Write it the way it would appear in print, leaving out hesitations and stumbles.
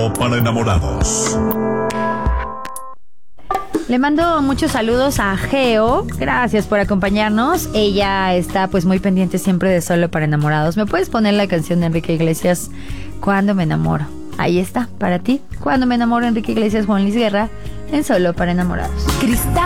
Solo para enamorados. Le mando muchos saludos a Geo. Gracias por acompañarnos. Ella está pues muy pendiente siempre de Solo para enamorados. ¿Me puedes poner la canción de Enrique Iglesias, Cuando me enamoro? Ahí está, para ti. Cuando me enamoro, Enrique Iglesias, Juan Luis Guerra, en Solo para enamorados. Cristal.